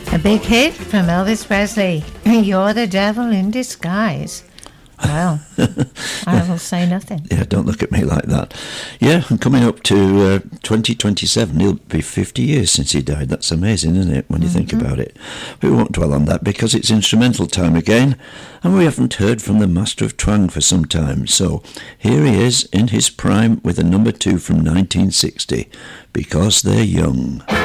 A big hit from Elvis Presley. You're the devil in disguise. Well, I will say nothing. Yeah, don't look at me like that. Yeah, and coming up to 2027, it'll be 50 years since he died. That's amazing, isn't it, when you think about it? We won't dwell on that because it's instrumental time again, and we haven't heard from the Master of Twang for some time. So here he is in his prime with a number 2 from 1960, Because They're Young.